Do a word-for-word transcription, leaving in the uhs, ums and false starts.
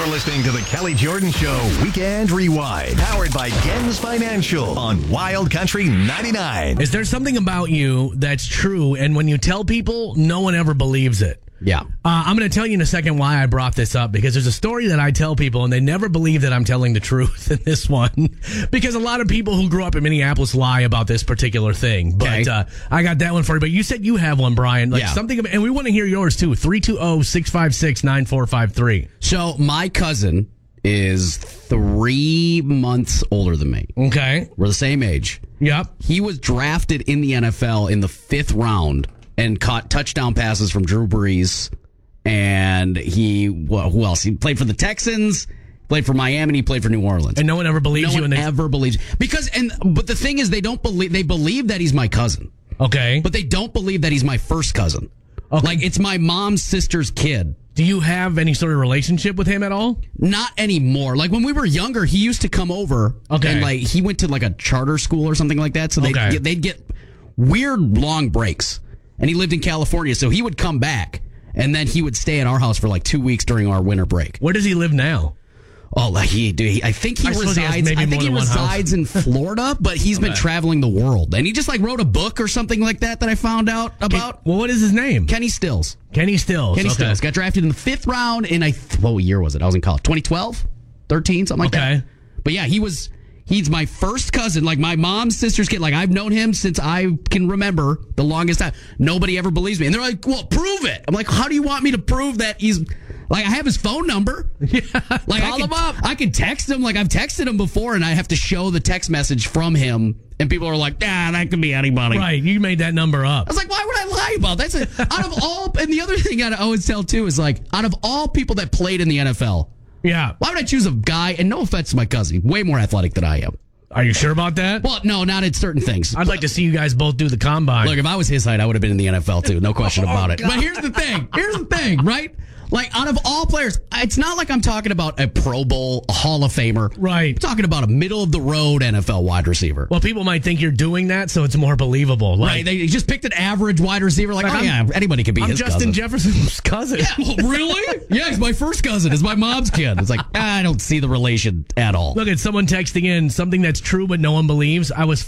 You're listening to the Kelly Jordan Show Weekend Rewind, powered by Gens Financial on Wild Country ninety-nine. Is there something about you that's true, and when you tell people, no one ever believes it? Yeah. Uh, I'm going to tell you in a second why I brought this up, because there's a story that I tell people, and they never believe that I'm telling the truth in this one, because a lot of people who grew up in Minneapolis lie about this particular thing. But Okay. uh, I got that one for you. But you said you have one, Brian. Like Yeah. something, about, and we want to hear yours, too. three two zero, six five six, nine four five three. So my cousin is three months older than me. Okay. We're the same age. Yep. He was drafted in the N F L in the fifth round and caught touchdown passes from Drew Brees. And he, well, who else? He played for the Texans, played for Miami, and he played for New Orleans. And no one ever believes no you. one and they, ever believes because, and but the thing is, they don't believe. They believe that he's my cousin, Okay. but they don't believe that he's my first cousin. Okay. Like it's my mom's sister's kid. Do you have any sort of relationship with him at all? Not anymore. Like when we were younger, he used to come over. Okay. And like he went to like a charter school or something like that. So they'd, Okay. get, they'd get weird long breaks. And he lived in California, so he would come back and then he would stay at our house for like two weeks during our winter break. Where does he live now? Oh, like he, dude, he I think he I suppose he has resides. maybe I think more he than one house. resides in Florida, but he's been Okay. traveling the world, and he just like wrote a book or something like that that I found out about. Well, what is his name? Kenny Stills. Kenny Stills. Kenny Okay. Stills got drafted in the fifth round in I th- what year was it? I was in college, twenty twelve, thirteen, something like Okay. that. But yeah, he was. He's my first cousin, like my mom's sister's kid. Like I've known him since I can remember, the longest time. Nobody ever believes me, and they're like, "Well, prove it." I'm like, "How do you want me to prove that he's?" Like I have his phone number. Yeah, like call I can, him up. I can text him. Like I've texted him before, and I have to show the text message from him, and people are like, "Ah, that could be anybody." Right, you made that number up. I was like, why would I lie about that? That's a, out of all, and the other thing I always tell too is like, out of all people that played in the N F L, Yeah. why would I choose a guy? And no offense to my cousin, way more athletic than I am. Are you sure about that? Well, no, not in certain things. I'd like to see you guys both do the combine. Look, if I was his height, I would have been in the N F L too. No question Oh, about it. God. But here's the thing. Here's the thing, right? Like, out of all players, it's not like I'm talking about a Pro Bowl, a Hall of Famer. Right. I'm talking about a middle-of-the-road N F L wide receiver. Well, people might think you're doing that, so it's more believable. Like, Right, they just picked an average wide receiver. Like, Like, oh, I'm- yeah, anybody could be I'm his Justin cousin. Jefferson's cousin. Yeah, well, really? Yeah, he's my first cousin. It's my mom's kid. It's like, I don't see the relation at all. Look at someone texting in something that's true but no one believes. I was